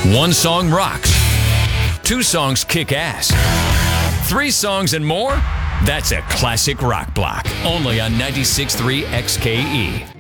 One song rocks. Two songs kick ass. Three songs and more? That's a classic rock block. Only on 96.3 XKE.